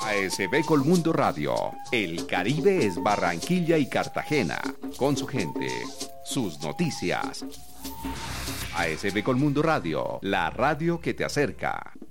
ASB Colmundo Radio. El Caribe es Barranquilla y Cartagena. Con su gente, sus noticias. ASB Colmundo Radio, la radio que te acerca.